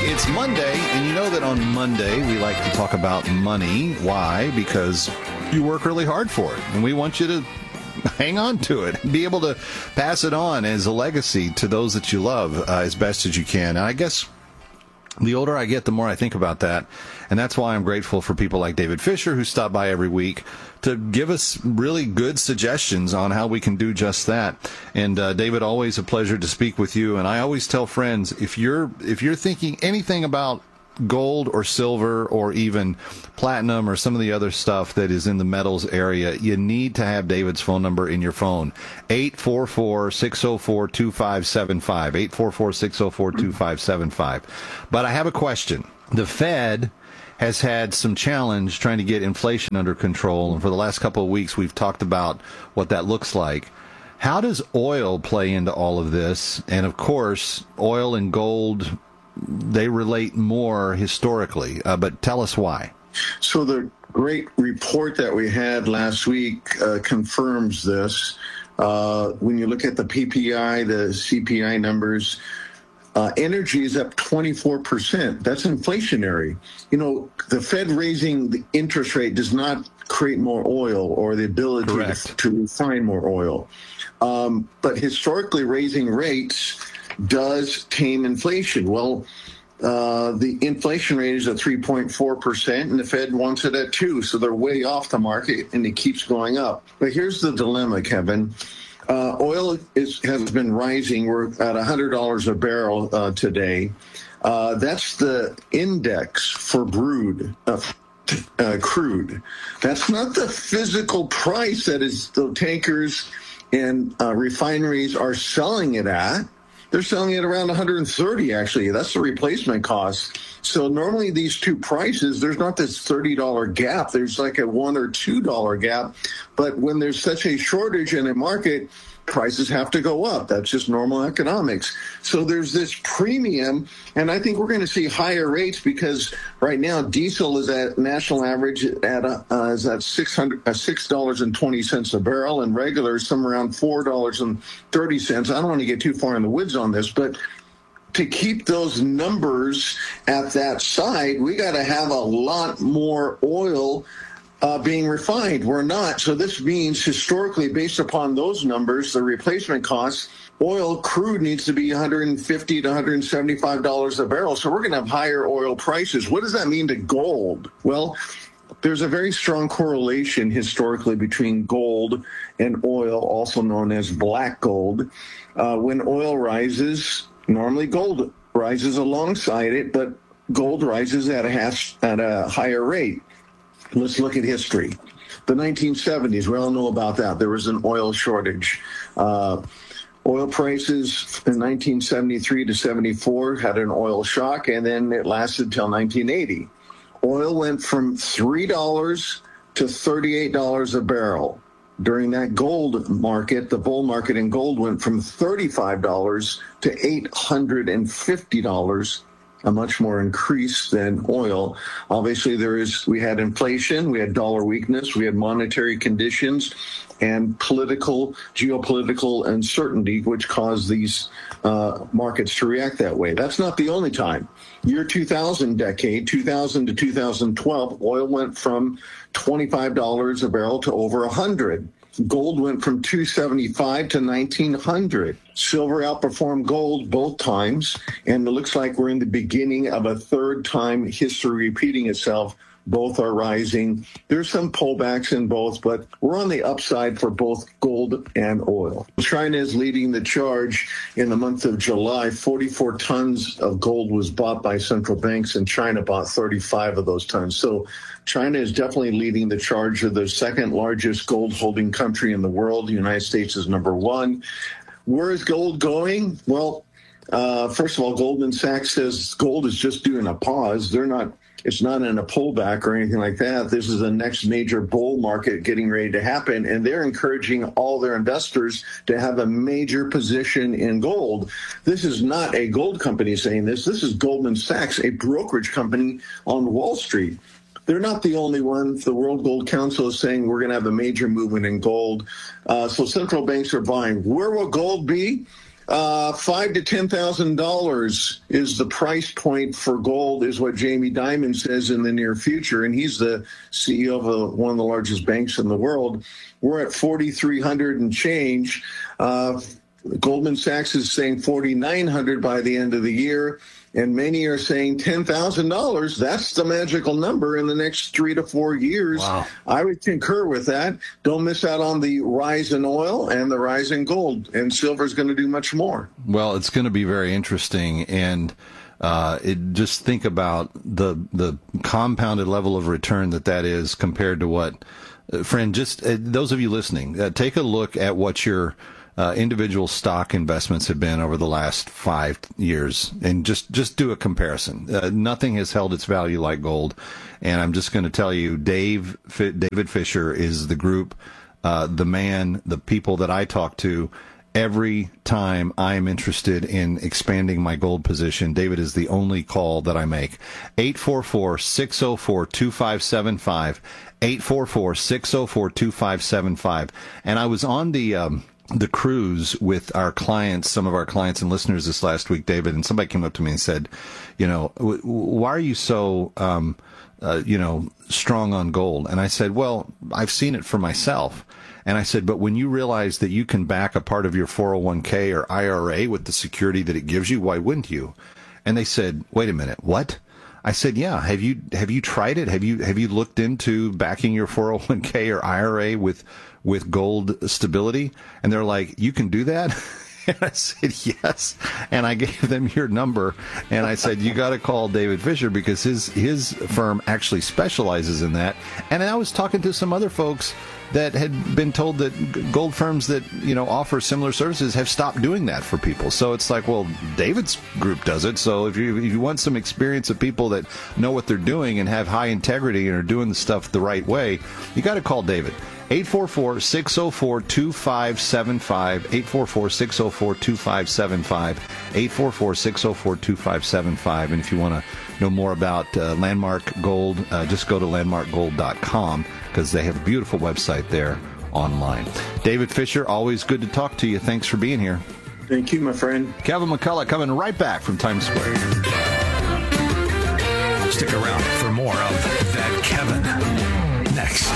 It's Monday, and you know that on Monday we like to talk about money. Why? Because you work really hard for it, and we want you to hang on to it, be able to pass it on as a legacy to those that you love as best as you can. And I guess the older I get, the more I think about that. And that's why I'm grateful for people like David Fisher, who stop by every week to give us really good suggestions on how we can do just that. And David, always a pleasure to speak with you. And I always tell friends, if you're thinking anything about gold or silver or even platinum or some of the other stuff that is in the metals area, you need to have David's phone number in your phone. 844-604-2575. 844-604-2575. But I have a question. The Fed has had some challenge trying to get inflation under control, and for the last couple of weeks we've talked about what that looks like. How does oil play into all of this? And of course, oil and gold, they relate more historically, but tell us why. So the great report that we had last week confirms this. When you look at the PPI, the CPI numbers, energy is up 24%. That's inflationary. You know, the Fed raising the interest rate does not create more oil or the ability to refine more oil. But historically, raising rates does tame inflation. Well, the inflation rate is at 3.4%, and the Fed wants it at 2%, so they're way off the market, and it keeps going up. But here's the dilemma, Kevin. Oil has been rising. We're at $100 a barrel today. That's the index for crude. That's not the physical price that is the tankers and refineries are selling it at. They're selling it around 130, actually. That's the replacement cost. So normally these two prices, there's not this $30 gap. There's like a $1 or $2 gap. But when there's such a shortage in a market, prices have to go up. That's just normal economics. So there's this premium, and I think we're going to see higher rates because right now diesel is at national average is at $6.20 a barrel, and regular is somewhere around $4.30. I don't want to get too far in the woods on this, but to keep those numbers at that side, we got to have a lot more oil being refined. We're not. So this means historically, based upon those numbers, the replacement costs, crude needs to be $150 to $175 a barrel. So we're going to have higher oil prices. What does that mean to gold? Well, there's a very strong correlation historically between gold and oil, also known as black gold. When oil rises, normally gold rises alongside it, but gold rises at a higher rate. Let's look at history. The 1970s, we all know about that. There was an oil shortage. Oil prices in 1973 to 74 had an oil shock, and then it lasted till 1980. Oil went from $3 to $38 a barrel. During that gold market, the bull market in gold went from $35 to $850, a much more increase than oil. Obviously, we had inflation, we had dollar weakness, we had monetary conditions, and geopolitical uncertainty, which caused these markets to react that way. That's not the only time. Year 2000 decade, 2000 to 2012, oil went from $25 a barrel to over $100. Gold went from $275 to $1,900. Silver outperformed gold both times, and it looks like we're in the beginning of a third time history repeating itself. Both are rising. There's some pullbacks in both, but we're on the upside for both gold and oil. China is leading the charge. In the month of July, 44 tons of gold was bought by central banks, and China bought 35 of those tons. So China is definitely leading the charge of the second largest gold holding country in the world. The United States is number one. Where is gold going? Well, first of all, Goldman Sachs says gold is just doing a pause. It's not in a pullback or anything like that. This is the next major bull market getting ready to happen, and they're encouraging all their investors to have a major position in gold. This is not a gold company saying this. This is Goldman Sachs, a brokerage company on Wall Street. They're not the only ones. The World Gold Council is saying we're going to have a major movement in gold. So central banks are buying. Where will gold be? $5,000 to $10,000 is the price point for gold, is what Jamie Dimon says in the near future. And he's the CEO of one of the largest banks in the world. We're at 4,300 and change. Goldman Sachs is saying 4,900 by the end of the year. And many are saying $10,000. That's the magical number in the next 3 to 4 years. Wow. I would concur with that. Don't miss out on the rise in oil and the rise in gold. And silver is going to do much more. Well, it's going to be very interesting. And just think about the compounded level of return that is compared to what, friend, just those of you listening, take a look at what your individual stock investments have been over the last 5 years, and just do a comparison. Nothing has held its value like gold, and I'm just going to tell you, David Fisher is the group, the man, the people that I talk to every time I am interested in expanding my gold position. David is the only call that I make. 844-604-2575, 844-604-2575, and I was on the cruise with our clients, some of our clients and listeners this last week, David, and somebody came up to me and said, why are you so, strong on gold? And I said, well, I've seen it for myself. And I said, but when you realize that you can back a part of your 401k or IRA with the security that it gives you, why wouldn't you? And they said, wait a minute, what? I said, yeah. Have you tried it? Have you looked into backing your 401k or IRA with gold stability? And they're like, you can do that? And I said, yes. And I gave them your number. And I said, you got to call David Fisher because his firm actually specializes in that. And I was talking to some other folks that had been told that gold firms that, offer similar services have stopped doing that for people. So it's like, well, David's group does it. So if you want some experience of people that know what they're doing and have high integrity and are doing the stuff the right way, you got to call David. 844-604-2575, 844-604-2575, 844-604-2575. And if you want to know more about Landmark Gold, just go to landmarkgold.com because they have a beautiful website there online. David Fisher, always good to talk to you. Thanks for being here. Thank you, my friend. Kevin McCullough coming right back from Times Square. Stick around for more of That Kevin next.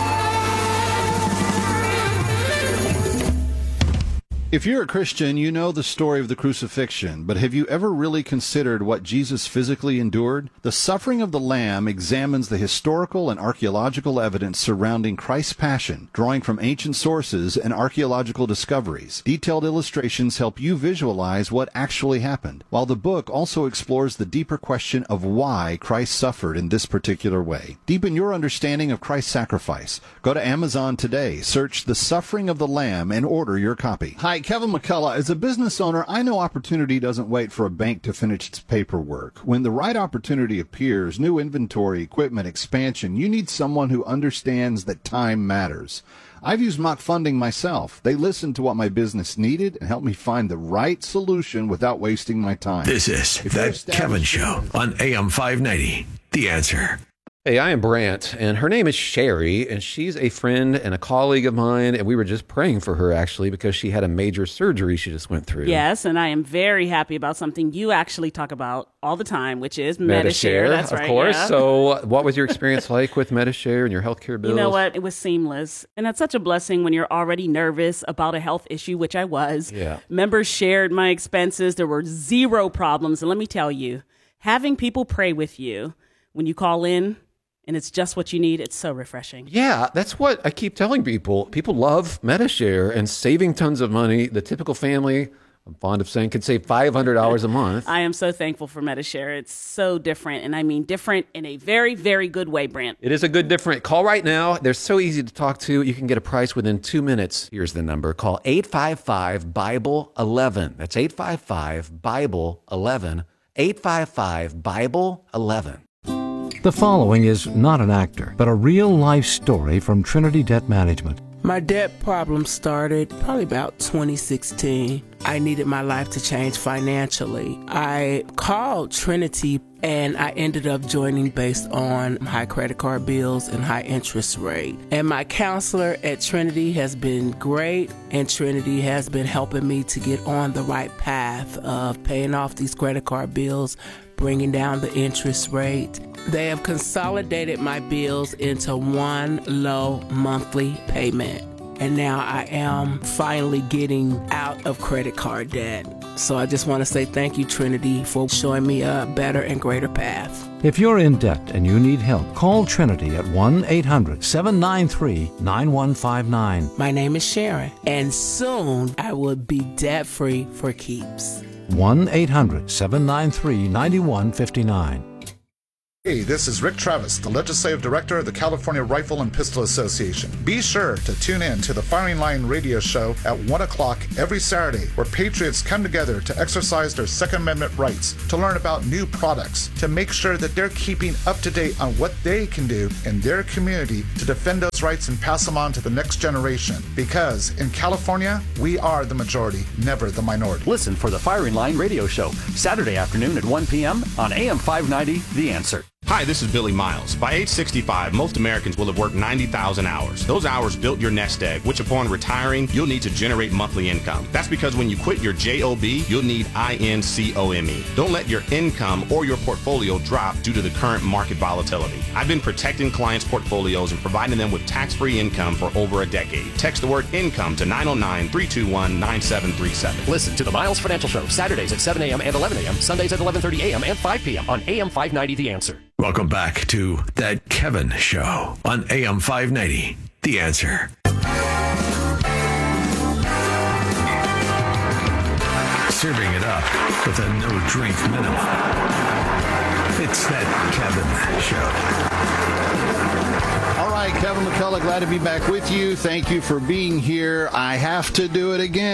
If you're a Christian, you know the story of the crucifixion, but have you ever really considered what Jesus physically endured? The Suffering of the Lamb examines the historical and archaeological evidence surrounding Christ's passion, drawing from ancient sources and archaeological discoveries. Detailed illustrations help you visualize what actually happened, while the book also explores the deeper question of why Christ suffered in this particular way. Deepen your understanding of Christ's sacrifice. Go to Amazon today, search The Suffering of the Lamb, and order your copy. Hi, Kevin McCullough. As a business owner, I know opportunity doesn't wait for a bank to finish its paperwork. When the right opportunity appears, new inventory, equipment, expansion, you need someone who understands that time matters. I've used Mock Funding myself. They listened to what my business needed and helped me find the right solution without wasting my time. This is That Kevin Show on AM 590. The Answer. Hey, I am Brant, and her name is Sherry, and she's a friend and a colleague of mine, and we were just praying for her, actually, because she had a major surgery she just went through. Yes, and I am very happy about something you actually talk about all the time, which is Medi-Share. That's right, of course. Yeah. So what was your experience like with Medi-Share and your healthcare bills? You know what? It was seamless, and that's such a blessing when you're already nervous about a health issue, which I was. Yeah. Members shared my expenses. There were zero problems, and let me tell you, having people pray with you when you call in, and it's just what you need. It's so refreshing. Yeah, that's what I keep telling people. People love Medi-Share and saving tons of money. The typical family, I'm fond of saying, could save $500 a month. I am so thankful for Medi-Share. It's so different, and I mean different in a very, very good way, Brant. It is a good different. Call right now. They're so easy to talk to. You can get a price within 2 minutes. Here's the number. Call 855-BIBLE-11. That's 855-BIBLE-11. 855-BIBLE-11. The following is not an actor, but a real-life story from Trinity Debt Management. My debt problem started probably about 2016. I needed my life to change financially. I called Trinity and I ended up joining based on high credit card bills and high interest rate. And my counselor at Trinity has been great, and Trinity has been helping me to get on the right path of paying off these credit card bills, bringing down the interest rate. They have consolidated my bills into one low monthly payment. And now I am finally getting out of credit card debt. So I just want to say thank you, Trinity, for showing me a better and greater path. If you're in debt and you need help, call Trinity at 1-800-793-9159. My name is Sharon, and soon I will be debt-free for keeps. 1-800-793-9159. Hey, this is Rick Travis, the Legislative Director of the California Rifle and Pistol Association. Be sure to tune in to the Firing Line radio show at 1 o'clock every Saturday, where patriots come together to exercise their Second Amendment rights, to learn about new products, to make sure that they're keeping up to date on what they can do in their community to defend those rights and pass them on to the next generation. Because in California, we are the majority, never the minority. Listen for the Firing Line radio show, Saturday afternoon at 1 p.m. on AM 590, The Answer. Hi, this is Billy Miles. By age 65, most Americans will have worked 90,000 hours. Those hours built your nest egg, which upon retiring, you'll need to generate monthly income. That's because when you quit your JOB, you'll need INCOME. Don't let your income or your portfolio drop due to the current market volatility. I've been protecting clients' portfolios and providing them with tax-free income for over a decade. Text the word income to 909-321-9737. Listen to the Miles Financial Show, Saturdays at 7 a.m. and 11 a.m., Sundays at 11:30 a.m. and 5 p.m. on AM 590, The Answer. Welcome back to That Kevin Show on AM 590, The Answer. Serving it up with a no-drink minimum. It's That Kevin Show. All right, Kevin McCullough, glad to be back with you. Thank you for being here. I have to do it again.